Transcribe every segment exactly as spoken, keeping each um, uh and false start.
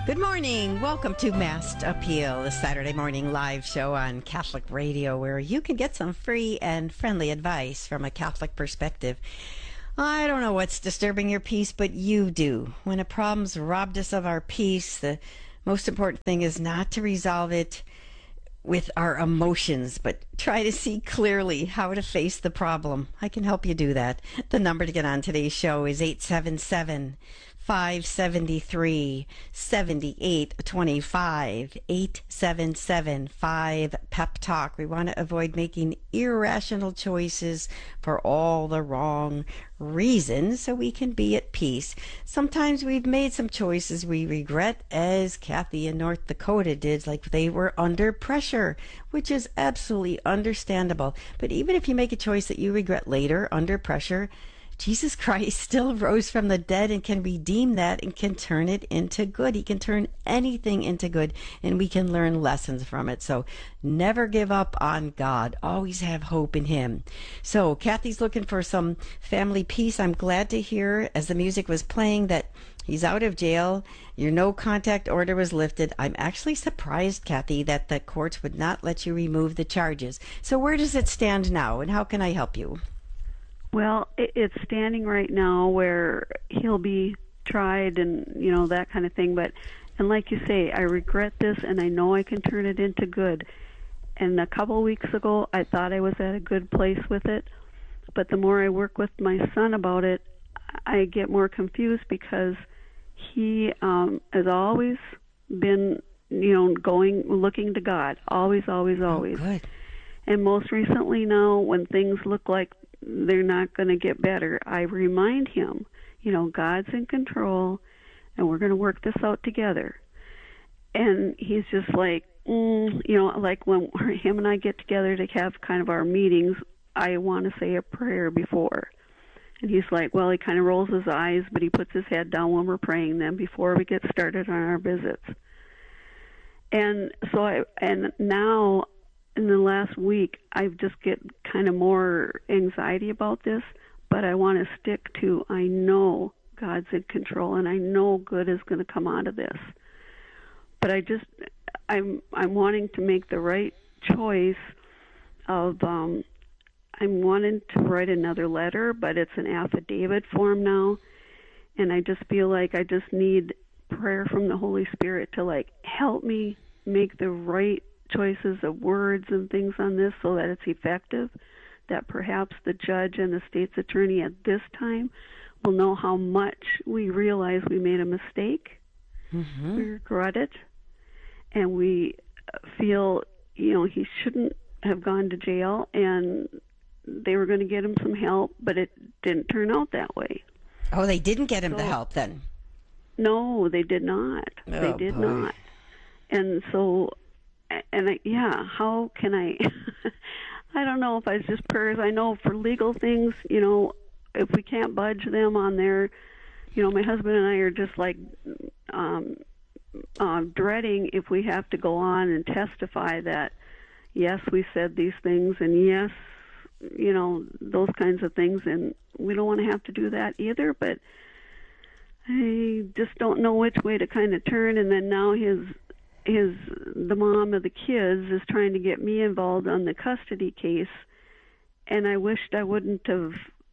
Good morning. Welcome to Mass Appeal, the Saturday morning live show on Catholic Radio, where you can get some free and friendly advice from a Catholic perspective. I don't know what's disturbing your peace, but you do. When a problem's robbed us of our peace, the most important thing is not to resolve it with our emotions, but try to see clearly how to face the problem. I can help you do that. The number to get on today's show is eight seven seven, five seven three, seven eight two five, eight seven seven, five, pep talk. We want to avoid making irrational choices for all the wrong reasons so we can be at peace. Sometimes we've made some choices we regret, as Kathy in North Dakota did, like they were under pressure, which is absolutely understandable. But even if you make a choice that you regret later under pressure, Jesus Christ still rose from the dead and can redeem that and can turn it into good. He can turn anything into good, and we can learn lessons from it. So never give up on God. Always have hope in Him. So Kathy's looking for some family peace. I'm glad to hear, as the music was playing, that he's out of jail. Your no contact order was lifted. I'm actually surprised, Kathy, that the courts would not let you remove the charges. So where does it stand now, and how can I help you? Well, it, it's standing right now where he'll be tried and, you know, that kind of thing. But, and like you say, I regret this, and I know I can turn it into good. And a couple of weeks ago, I thought I was at a good place with it. But the more I work with my son about it, I get more confused because he um, has always been, you know, going, looking to God. Always, always, always. Oh, good. And most recently now, when things look like they're not going to get better, I remind him, you know, God's in control, and we're going to work this out together. And he's just like, mm, you know, like when him and I get together to have kind of our meetings, I want to say a prayer before. And he's like, well, he kind of rolls his eyes, but he puts his head down when we're praying then before we get started on our visits. And so I, and now, in the last week, I've just get kind of more anxiety about this, but I want to stick to, I know God's in control, and I know good is going to come out of this. But I just, I'm, I'm wanting to make the right choice of, um, I'm wanting to write another letter, but it's an affidavit form now, and I just feel like I just need prayer from the Holy Spirit to, like, help me make the right choices of words and things on this so that it's effective, that perhaps the judge and the state's attorney at this time will know how much we realize we made a mistake, mm-hmm. we regret it, and we feel, you know, he shouldn't have gone to jail, and they were going to get him some help, but it didn't turn out that way. Oh, they didn't get him so, the help then? No, they did not. Oh, they did boy. not. And so And I, yeah, how can I? I don't know if I just prayers. I know for legal things, you know, if we can't budge them on their, you know, my husband and I are just like um, uh, dreading if we have to go on and testify that yes, we said these things, and yes, you know, those kinds of things, and we don't want to have to do that either. But I just don't know which way to kind of turn. And then now his. his the mom of the kids is trying to get me involved on the custody case, and I wished I wouldn't have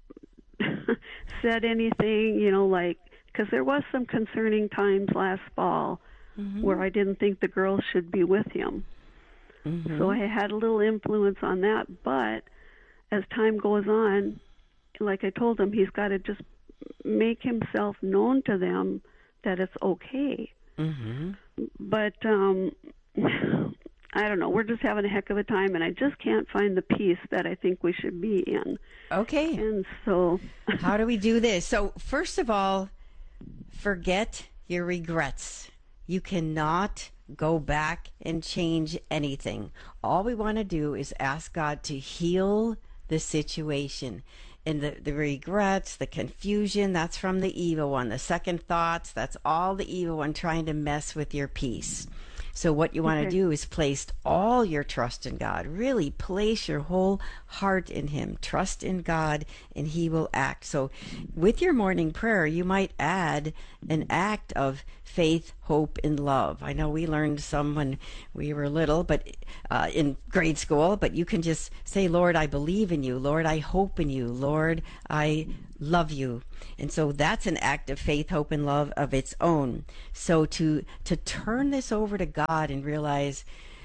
said anything, you know, like, because there was some concerning times last fall mm-hmm. where I didn't think the girl should be with him. Mm-hmm. So I had a little influence on that, but as time goes on, like I told him, he's got to just make himself known to them that it's okay. Mm-hmm. But um, I don't know. We're just having a heck of a time, and I just can't find the peace that I think we should be in. Okay. And so, how do we do this? So, first of all, forget your regrets. You cannot go back and change anything. All we want to do is ask God to heal the situation. And the, the regrets, the confusion, that's from the evil one. The second thoughts, that's all the evil one trying to mess with your peace. So what you want to Okay. do is place all your trust in God. Really place your whole heart in Him. Trust in God, and He will act. So with your morning prayer, you might add an act of faith, hope, and love. I know we learned some when we were little, but uh, in grade school, but you can just say, Lord, I believe in you. Lord, I hope in you. Lord, I love you. And so that's an act of faith, hope, and love of its own. So to to turn this over to God and realize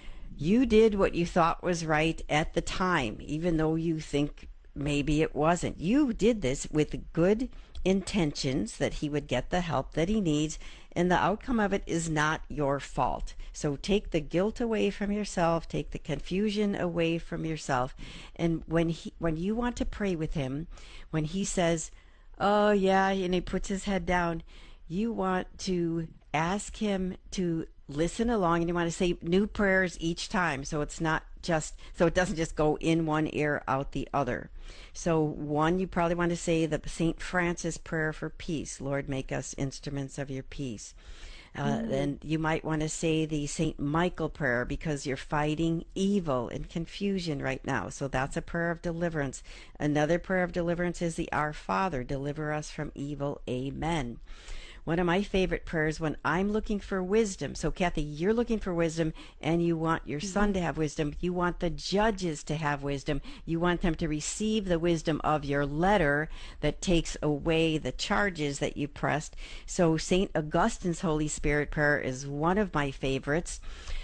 you did what you thought was right at the time, even though you think maybe it wasn't. You did this with good intentions that he would get the help that he needs, and the outcome of it is not your fault. So take the guilt away from yourself, take the confusion away from yourself. And when he when you want to pray with him, when he says, "Oh yeah," and he puts his head down, you want to ask him to listen along, and you want to say new prayers each time, so it's not just so it doesn't just go in one ear out the other. So one, you probably want to say the Saint Francis prayer for peace. Lord, make us instruments of your peace. Uh, Mm. then you might want to say the Saint Michael prayer because you're fighting evil and confusion right now. So that's a prayer of deliverance. Another prayer of deliverance is the Our Father, deliver us from evil. Amen. One of my favorite prayers when I'm looking for wisdom. So, Kathy, you're looking for wisdom and you want your son to have wisdom. You want the judges to have wisdom. You want them to receive the wisdom of your letter that takes away the charges that you pressed. So, Saint Augustine's Holy Spirit prayer is one of my favorites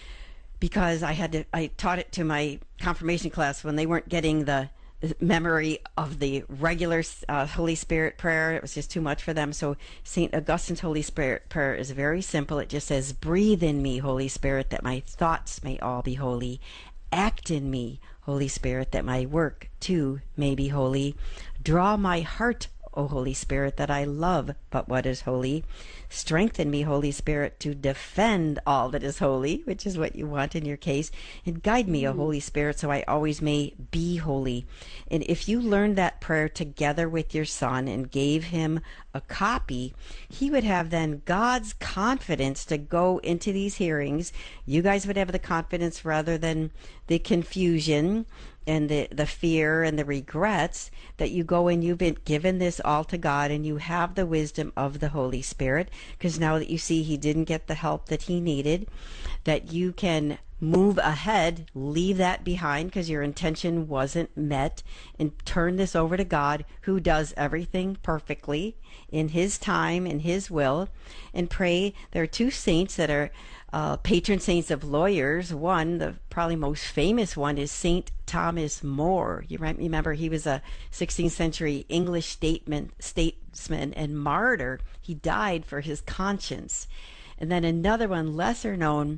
because I had to, I taught it to my confirmation class when they weren't getting the memory of the regular uh, Holy Spirit prayer. It was just too much for them. So Saint Augustine's Holy Spirit prayer is very simple. It just says, breathe in me, Holy Spirit, that my thoughts may all be holy. Act in me, Holy Spirit, that my work too may be holy. Draw my heart, O Holy Spirit, that I love but what is holy. Strengthen me, Holy Spirit, to defend all that is holy, which is what you want in your case. And guide me, O Holy Spirit, so I always may be holy. And if you learned that prayer together with your son and gave him a copy, he would have then God's confidence to go into these hearings. You guys would have the confidence rather than the confusion and the, the fear and the regrets that you go and you've been given this all to God and you have the wisdom of the Holy Spirit, because now that you see he didn't get the help that he needed, that you can move ahead, leave that behind because your intention wasn't met, and turn this over to God who does everything perfectly in his time and his will, and pray. There are two saints that are uh, patron saints of lawyers. One, the probably most famous one, is Saint Thomas More. You might remember he was a sixteenth century English statesman, statesman and martyr. He died for his conscience. And then another one, lesser known,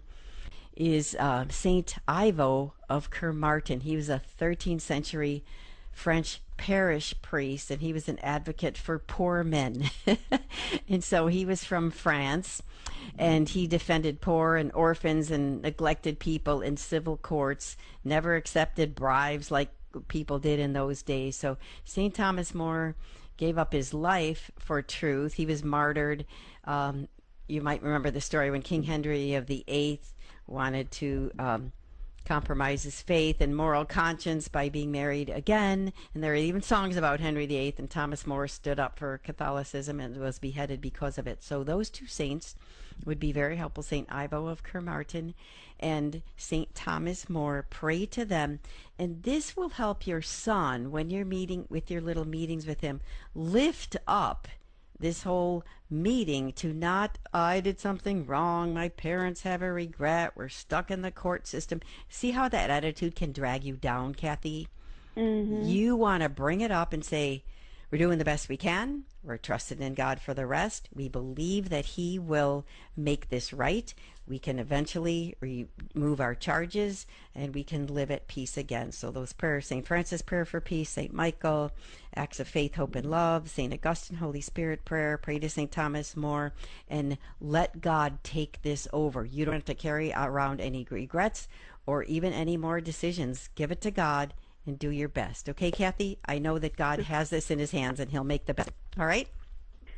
is uh, Saint Ivo of Kermartin. He was a thirteenth century French parish priest, and he was an advocate for poor men. And so he was from France, and he defended poor and orphans and neglected people in civil courts, never accepted bribes like people did in those days. So Saint Thomas More gave up his life for truth. He was martyred. Um, you might remember the story when King Henry of the Eighth wanted to um, compromise his faith and moral conscience by being married again. And there are even songs about Henry the Eighth, and Thomas More stood up for Catholicism and was beheaded because of it. So those two saints would be very helpful, Saint Ivo of Kermartin and Saint Thomas More. Pray to them, and this will help your son when you're meeting with your little meetings with him. Lift up this whole meeting to not, I did something wrong, my parents have a regret, we're stuck in the court system. See how that attitude can drag you down, Kathy? Mm-hmm. You want to bring it up and say, we're doing the best we can. We're trusting in God for the rest. We believe that he will make this right. We can eventually remove our charges and we can live at peace again. So those prayers, Saint Francis prayer for peace, Saint Michael, acts of faith, hope, and love, Saint Augustine, Holy Spirit prayer, pray to Saint Thomas More, and let God take this over. You don't have to carry around any regrets or even any more decisions. Give it to God and do your best. Okay, Kathy? I know that God has this in his hands and he'll make the best. All right?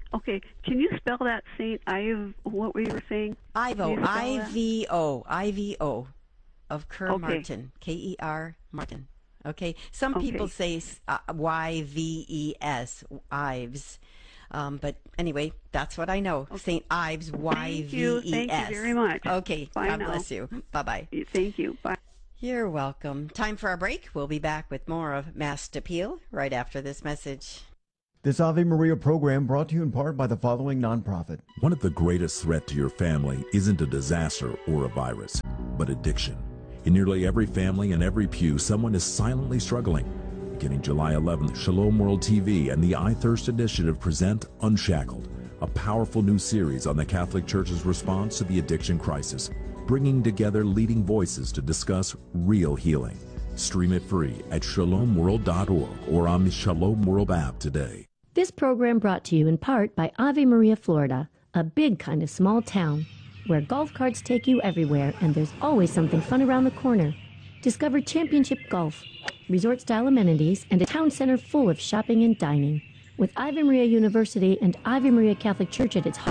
Okay, can you spell that Saint Ive? What were you saying? Ivo, Can you spell I that? V O, I V O, of Kerr Okay. Martin, K E R Martin. Okay, some Okay. people say uh, Y V E S, Ives. Um, but anyway, that's what I know. Saint Ives, Y Thank V you. E Thank you S. very much. Okay, Bye God now. bless you. Bye-bye. Thank you. Bye. You're welcome. Time for a break. We'll be back with more of Mass Appeal right after this message. This Ave Maria program brought to you in part by the following nonprofit. One of the greatest threats to your family isn't a disaster or a virus, but addiction. In nearly every family and every pew, someone is silently struggling. Beginning July eleventh, Shalom World T V and the I Thirst Initiative present Unshackled, a powerful new series on the Catholic Church's response to the addiction crisis, bringing together leading voices to discuss real healing. Stream it free at shalom world dot org or on the Shalom World app today. This program brought to you in part by Ave Maria, Florida, a big kind of small town where golf carts take you everywhere and there's always something fun around the corner. Discover championship golf, resort-style amenities, and a town center full of shopping and dining. With Ave Maria University and Ave Maria Catholic Church at its heart,